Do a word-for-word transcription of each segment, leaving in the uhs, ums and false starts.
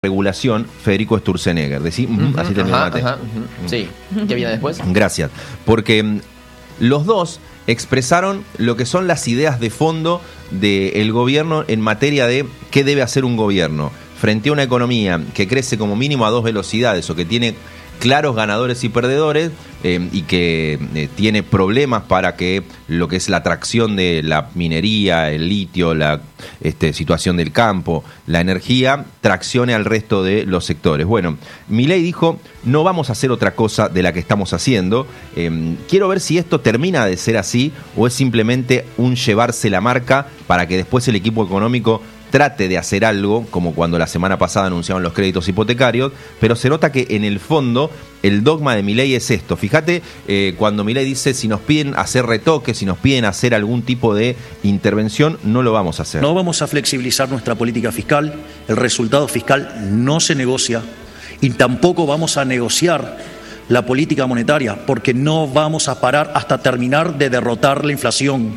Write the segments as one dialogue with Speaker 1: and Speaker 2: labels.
Speaker 1: Regulación, Federico Sturzenegger. Decí, uh-huh, así termina el
Speaker 2: uh-huh. Sí. ¿Qué viene después?
Speaker 1: Gracias. Porque um, los dos expresaron lo que son las ideas de fondo del gobierno en materia de qué debe hacer un gobierno frente a una economía que crece como mínimo a dos velocidades o que tiene claros ganadores y perdedores eh, y que eh, tiene problemas para que lo que es la atracción de la minería, el litio, la este, situación del campo, la energía, traccione al resto de los sectores. Bueno, Milei dijo, no vamos a hacer otra cosa de la que estamos haciendo. Eh, quiero ver si esto termina de ser así o es simplemente un llevarse la marca para que después el equipo económico trate de hacer algo, como cuando la semana pasada anunciaban los créditos hipotecarios, pero se nota que en el fondo el dogma de Milei es esto. Fíjate, eh, cuando Milei dice, si nos piden hacer retoques, si nos piden hacer algún tipo de intervención, no lo vamos a hacer.
Speaker 3: No vamos a flexibilizar nuestra política fiscal, el resultado fiscal no se negocia y tampoco vamos a negociar la política monetaria, porque no vamos a parar hasta terminar de derrotar la inflación.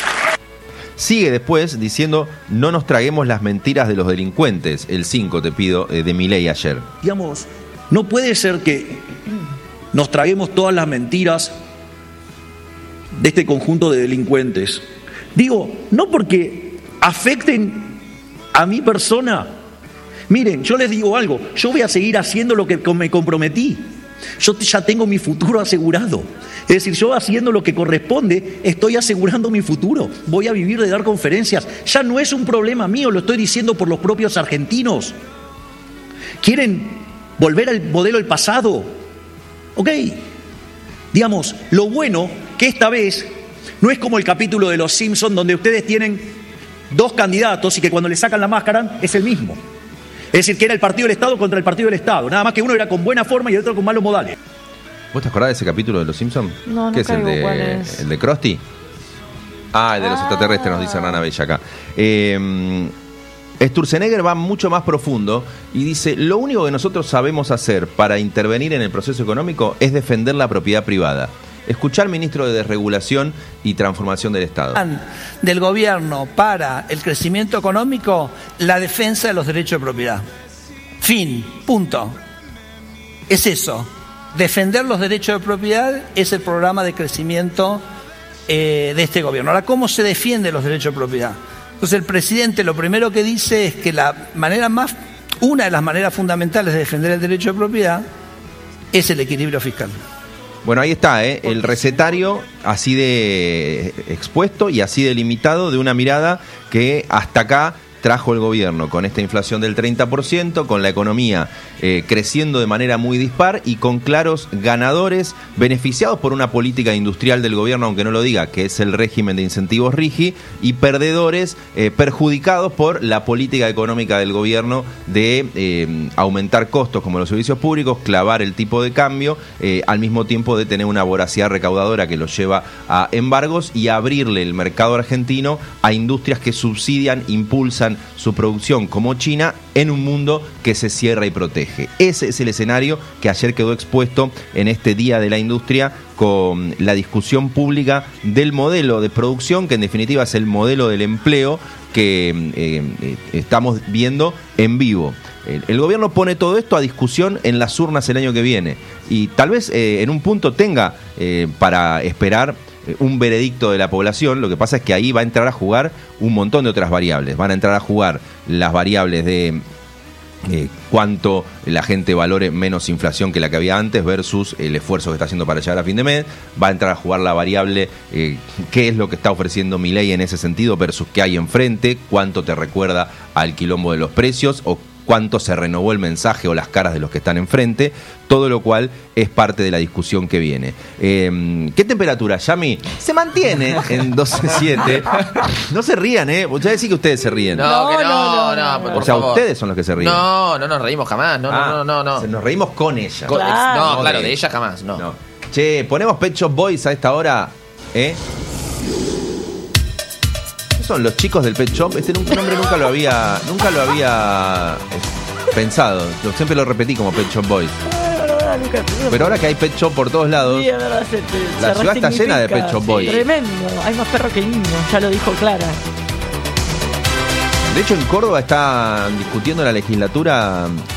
Speaker 1: Sigue después diciendo, no nos traguemos las mentiras de los delincuentes. El cinco, te pido, eh, de Milei ayer.
Speaker 3: Digamos, no puede ser que nos traguemos todas las mentiras de este conjunto de delincuentes. Digo, no porque afecten a mi persona. Miren, yo les digo algo, yo voy a seguir haciendo lo que me comprometí. Yo ya tengo mi futuro asegurado. Es decir, yo haciendo lo que corresponde, estoy asegurando mi futuro. Voy a vivir de dar conferencias. Ya no es un problema mío, lo estoy diciendo por los propios argentinos. ¿Quieren volver al modelo del pasado? Ok. Digamos, lo bueno que esta vez no es como el capítulo de Los Simpsons donde ustedes tienen dos candidatos y que cuando le sacan la máscara es el mismo. Es decir, que era el partido del Estado contra el partido del Estado. Nada más que uno era con buena forma y el otro con malos modales.
Speaker 1: ¿Vos te acordás de ese capítulo de Los Simpsons?
Speaker 4: No, no
Speaker 1: ¿Qué es el de,
Speaker 4: cuál es.
Speaker 1: el de Krusty? Ah, el de los
Speaker 4: ah.
Speaker 1: extraterrestres, nos dice Hernán Bella acá. Eh, Sturzenegger va mucho más profundo y dice, lo único que nosotros sabemos hacer para intervenir en el proceso económico es defender la propiedad privada. Escuchar al ministro de Desregulación y Transformación del Estado.
Speaker 5: Del gobierno para el crecimiento económico, la defensa de los derechos de propiedad. Fin, punto. Es eso. Defender los derechos de propiedad es el programa de crecimiento eh, de este gobierno. Ahora, ¿cómo se defienden los derechos de propiedad? Entonces, el presidente lo primero que dice es que la manera más, una de las maneras fundamentales de defender el derecho de propiedad es el equilibrio fiscal.
Speaker 1: Bueno, ahí está, ¿eh? El recetario así de expuesto y así delimitado de una mirada que hasta acá trajo el gobierno con esta inflación del treinta por ciento, con la economía eh, creciendo de manera muy dispar y con claros ganadores beneficiados por una política industrial del gobierno, aunque no lo diga, que es el régimen de incentivos RIGI, y perdedores eh, perjudicados por la política económica del gobierno de eh, aumentar costos como los servicios públicos, clavar el tipo de cambio, eh, al mismo tiempo de tener una voracidad recaudadora que los lleva a embargos y abrirle el mercado argentino a industrias que subsidian, impulsan su producción como China en un mundo que se cierra y protege. Ese es el escenario que ayer quedó expuesto en este Día de la Industria con la discusión pública del modelo de producción, que en definitiva es el modelo del empleo que eh, eh, estamos viendo en vivo. El, el gobierno pone todo esto a discusión en las urnas el año que viene y tal vez eh, en un punto tenga eh, para esperar un veredicto de la población. Lo que pasa es que ahí va a entrar a jugar un montón de otras variables. Van a entrar a jugar las variables de eh, cuánto la gente valore menos inflación que la que había antes versus el esfuerzo que está haciendo para llegar a fin de mes. Va a entrar a jugar la variable eh, qué es lo que está ofreciendo Milei en ese sentido versus qué hay enfrente, cuánto te recuerda al quilombo de los precios o cuánto se renovó el mensaje o las caras de los que están enfrente, todo lo cual es parte de la discusión que viene. Eh, ¿Qué temperatura, Yami? Se mantiene en doce siete. No se rían, ¿eh? Ya decís que ustedes se ríen.
Speaker 2: No, que no, no, no, no,
Speaker 1: O sea,
Speaker 2: favor.
Speaker 1: Ustedes son los que se ríen.
Speaker 2: No, no nos reímos jamás, no,
Speaker 1: Ah,
Speaker 2: no, no, no, no.
Speaker 1: Nos reímos con ella.
Speaker 2: Con-
Speaker 4: Claro.
Speaker 2: No,
Speaker 1: No,
Speaker 2: claro,
Speaker 1: de-
Speaker 2: de ella jamás, no.
Speaker 1: No. Che, ponemos Pet Shop Boys a esta hora, ¿eh? Son los chicos del Pet Shop. Este nombre nunca lo había nunca lo había eh, pensado. Yo siempre lo repetí como Pet Shop Boys. Pero ahora que hay Pet Shop por todos lados,
Speaker 4: Sí, es verdad, se- se-
Speaker 1: la
Speaker 4: se
Speaker 1: ciudad está llena de
Speaker 4: resignifica.
Speaker 1: Pet Shop Boys.
Speaker 4: Tremendo, hay más perros que niños, ya lo dijo Clara.
Speaker 1: De hecho, en Córdoba está discutiendo la legislatura